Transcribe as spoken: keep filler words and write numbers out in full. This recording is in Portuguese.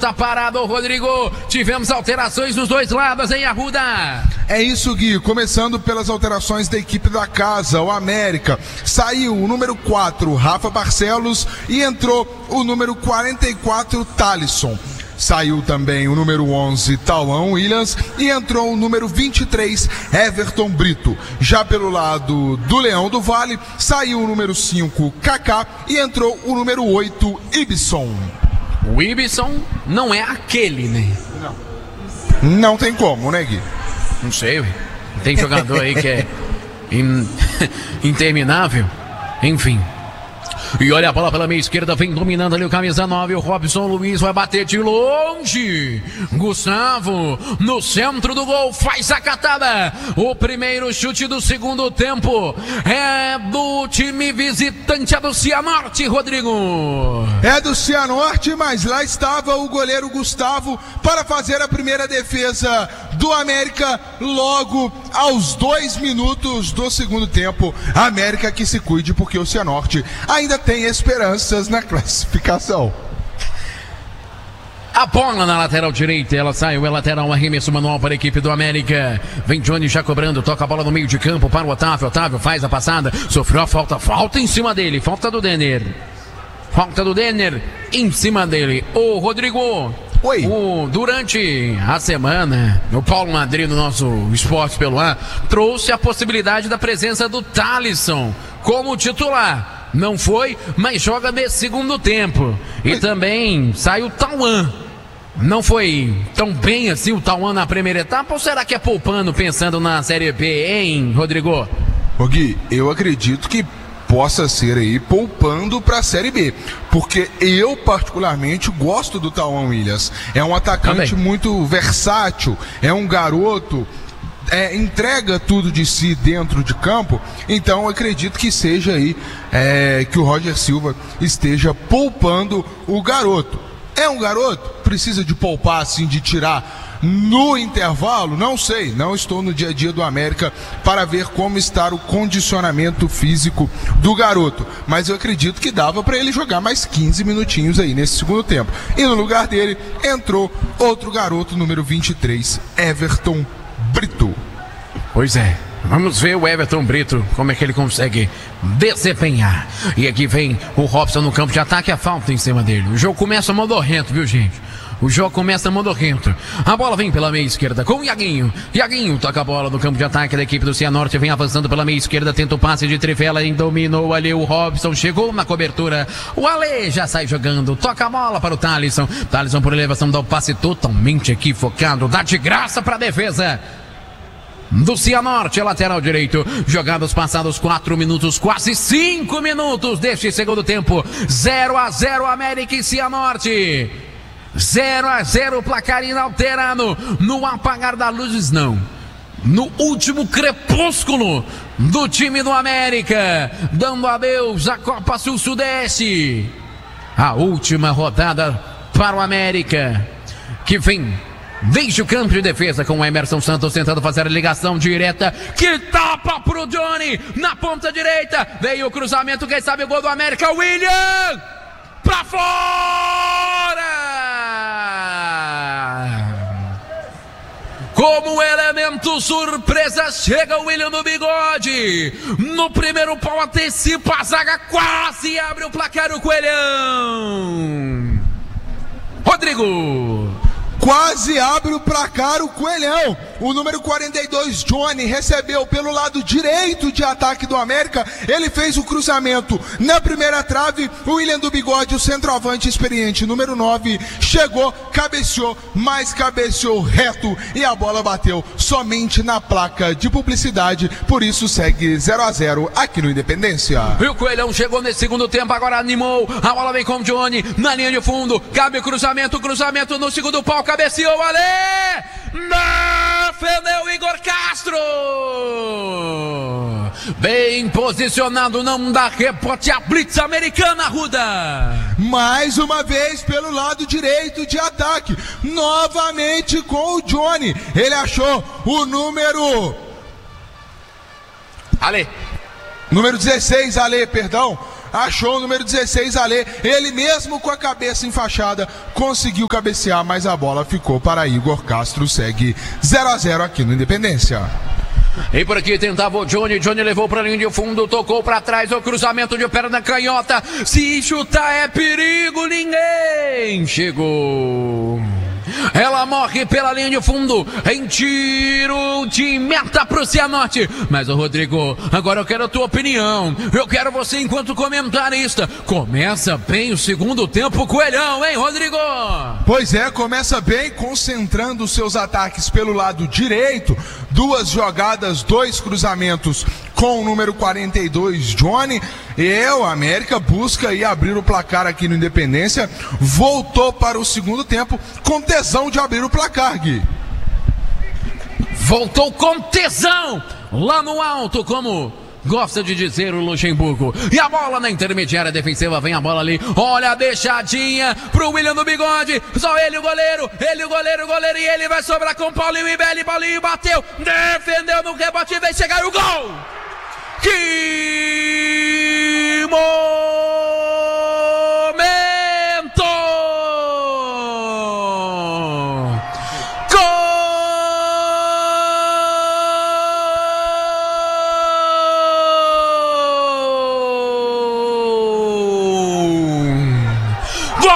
Tá parado, Rodrigo. Tivemos alterações nos dois lados, hein, Arruda? É isso, Gui. Começando pelas alterações da equipe da casa, o América. Saiu o número quatro, Rafa Barcelos, e entrou o número quarenta e quatro, Thalisson. Saiu também o número onze, Tauan Williams, e entrou o número vinte e três, Everton Brito. Já pelo lado do Leão do Vale, saiu o número cinco, Kaká, e entrou o número oito, Ibson. O Ibson não é aquele, né? Não. Não tem como, né, Gui? Não sei, tem jogador aí que é in... interminável. Enfim. E olha a bola pela meia esquerda, vem dominando ali o camisa nove, o Robson Luiz vai bater de longe. Gustavo, no centro do gol, faz a catada. O primeiro chute do segundo tempo é do time visitante, é do Cianorte, Rodrigo. É do Cianorte, mas lá estava o goleiro Gustavo para fazer a primeira defesa do América logo aos dois minutos do segundo tempo. A América que se cuide, porque o Cianorte ainda tem esperanças na classificação. A bola na lateral direita, ela saiu, é lateral, arremesso manual para a equipe do América. Vem Johnny já cobrando, toca a bola no meio de campo para o Otávio. Otávio faz a passada, sofreu a falta, falta em cima dele, falta do Denner. Falta do Denner em cima dele. Ô Rodrigo, Oi. O, durante a semana, o Paulo Madrid, no nosso Esporte pelo Ar, trouxe a possibilidade da presença do Thalisson como titular. Não foi, mas joga nesse segundo tempo. E também sai o Tauan. Não foi tão bem assim o Tauan na primeira etapa, ou será que é poupando, pensando na Série B, hein, Rodrigo? Ô Gui, eu acredito que possa ser aí poupando para a Série B, porque eu particularmente gosto do Tauan Williams. É um atacante também muito versátil, é um garoto, é, entrega tudo de si dentro de campo. Então eu acredito que seja aí é, que o Roger Silva esteja poupando o garoto. É um garoto, precisa de poupar assim, de tirar no intervalo, não sei, não estou no dia a dia do América para ver como está o condicionamento físico do garoto, mas eu acredito que dava para ele jogar mais quinze minutinhos aí nesse segundo tempo. E no lugar dele entrou outro garoto, número vinte e três, Everton Brito. Pois é, vamos ver o Everton Brito, como é que ele consegue desempenhar. E aqui vem o Robson no campo de ataque, a falta em cima dele. O jogo começa modorrento, viu, gente? O jogo começa modorrento. A bola vem pela meia esquerda com o Iaguinho. Iaguinho toca a bola no campo de ataque da equipe do Cianorte. Vem avançando pela meia esquerda. Tenta o passe de trivela e dominou ali o Robson. Chegou na cobertura. O Ale já sai jogando. Toca a bola para o Thalisson. Thalisson por elevação dá o passe totalmente aqui focado. Dá de graça para a defesa do Cianorte, lateral direito. Jogados passados quatro minutos, quase cinco minutos deste segundo tempo. zero a zero América e Cianorte. zero a zero, placar inalterado. No apagar da luzes, não. No último crepúsculo do time do América, dando adeus à Copa Sul-Sudeste. A última rodada para o América, que vem desde o campo de defesa com o Emerson Santos tentando fazer a ligação direta. Que tapa pro Johnny na ponta direita. Veio o cruzamento, quem sabe o gol do América. William pra fora! Como elemento surpresa, chega o William no bigode. No primeiro pau antecipa a zaga, quase abre o placar o Coelhão. Rodrigo. Quase abre o placar o Coelhão. O número quarenta e dois, Johnny, recebeu pelo lado direito de ataque do América. Ele fez o cruzamento na primeira trave. O William do Bigode, o centroavante experiente, número nove, chegou, cabeceou, mas cabeceou reto e a bola bateu somente na placa de publicidade. Por isso segue zero a zero aqui no Independência. E o Coelhão chegou nesse segundo tempo, agora animou. A bola vem com o Johnny na linha de fundo. Cabe o cruzamento, cruzamento no segundo pau. Cabeceou, Ale! Defendeu Igor Castro! Bem posicionado, não dá rebote, a blitz americana, Ruda! Mais uma vez pelo lado direito de ataque, novamente com o Johnny. Ele achou o número... Ale! Número dezesseis, Ale, perdão. achou o número dezesseis, Alê, ele mesmo com a cabeça enfaixada, conseguiu cabecear, mas a bola ficou para Igor Castro, segue zero a zero aqui no Independência. E por aqui tentava o Johnny, Johnny levou pra linha de fundo, tocou pra trás, o cruzamento de perna canhota, se chutar é perigo, ninguém chegou. Ela morre pela linha de fundo, em tiro de meta pro Cianorte. Mas o Rodrigo, agora eu quero a tua opinião. Eu quero você enquanto comentarista. Começa bem o segundo tempo, Coelhão, hein, Rodrigo? Pois é, começa bem, concentrando seus ataques pelo lado direito. Duas jogadas, dois cruzamentos com o número quarenta e dois, Johnny. E o América busca aí abrir o placar aqui no Independência. Voltou para o segundo tempo com tesão de abrir o placar, Gui. Voltou com tesão lá no alto, como gosta de dizer o Luxemburgo. E a bola na intermediária defensiva, vem a bola ali, olha a deixadinha pro William do Bigode, só ele o goleiro, ele o goleiro, o goleiro e ele vai sobrar com Paulinho Ibelli, Paulinho bateu, defendeu no rebote, vem chegar o gol! Que